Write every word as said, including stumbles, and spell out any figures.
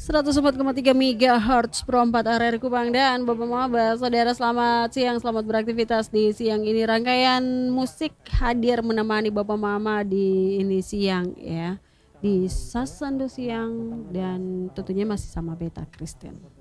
seratus empat koma tiga megahertz Pro empat R R Kupang dan Bapak Maba. Saudara selamat siang, selamat beraktivitas di siang ini. Rangkaian musik hadir menemani Bapak Mama di ini siang ya. Di Sasando siang dan tentunya masih sama Beta Kristen.